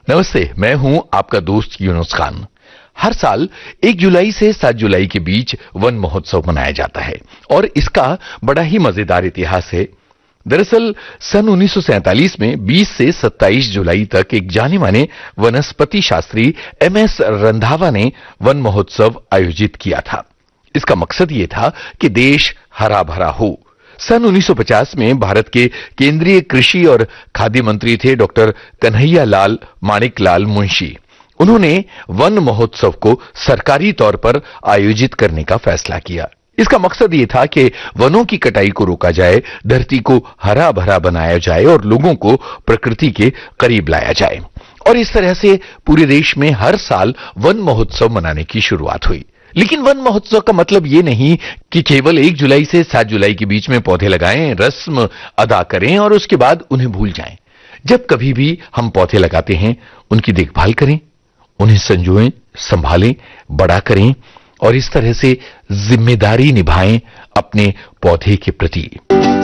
नमस्ते, मैं हूं आपका दोस्त यूनुस खान। हर साल 1 जुलाई से 7 जुलाई के बीच वन महोत्सव मनाया जाता है और इसका बड़ा ही मजेदार इतिहास है। दरअसल सन 1947 में 20 से 27 जुलाई तक एक जाने माने वनस्पति शास्त्री MS रंधावा ने वन महोत्सव आयोजित किया था। इसका मकसद ये था कि देश हरा भरा हो। सन 1950 में भारत के केंद्रीय कृषि और खाद्य मंत्री थे डॉक्टर कन्हैया लाल माणिकलाल मुंशी। उन्होंने वन महोत्सव को सरकारी तौर पर आयोजित करने का फैसला किया। इसका मकसद ये था कि वनों की कटाई को रोका जाए, धरती को हरा भरा बनाया जाए और लोगों को प्रकृति के करीब लाया जाए। और इस तरह से पूरे देश में हर साल वन महोत्सव मनाने की शुरुआत हुई। लेकिन वन महोत्सव का मतलब ये नहीं कि केवल 1 जुलाई से 7 जुलाई के बीच में पौधे लगाएं, रस्म अदा करें और उसके बाद उन्हें भूल जाएं। जब कभी भी हम पौधे लगाते हैं, उनकी देखभाल करें, उन्हें संजोएं, संभालें, बड़ा करें और इस तरह से जिम्मेदारी निभाएं अपने पौधे के प्रति।